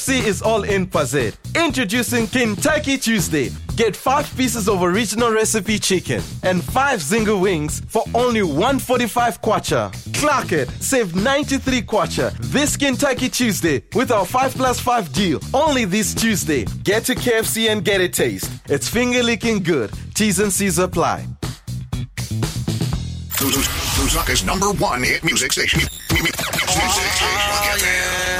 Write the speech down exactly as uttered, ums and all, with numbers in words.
C is all in Pazet. Introducing Kentucky Tuesday. Get five pieces of original recipe chicken and five zinger wings for only one forty-five kwacha. Clock it, save ninety-three kwacha this Kentucky Tuesday with our five plus five deal. Only this Tuesday. Get to K F C and get a taste. It's finger licking good. T's and C's apply. Lusaka's number one hit music station. Music station.